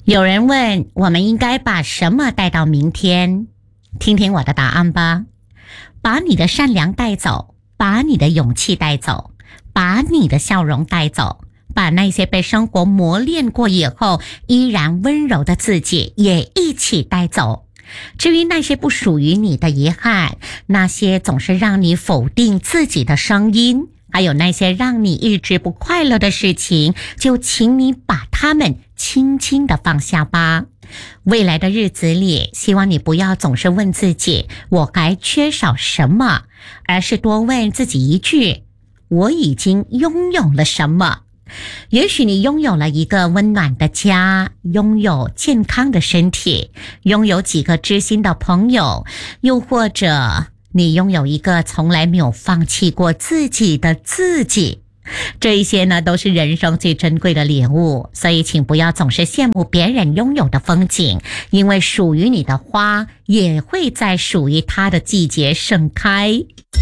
有人问我们应该把什么带到明天，听听我的答案吧。把你的善良带走，把你的勇气带走，把你的笑容带走，把那些被生活磨练过以后依然温柔的自己也一起带走。至于那些不属于你的遗憾，那些总是让你否定自己的声音，还有那些让你一直不快乐的事情，就请你把它们轻轻地放下吧。未来的日子里，希望你不要总是问自己我还缺少什么，而是多问自己一句，我已经拥有了什么。也许你拥有了一个温暖的家，拥有健康的身体，拥有几个知心的朋友，又或者你拥有一个从来没有放弃过自己的自己。这一些呢，都是人生最珍贵的礼物，所以请不要总是羡慕别人拥有的风景，因为属于你的花也会在属于它的季节盛开。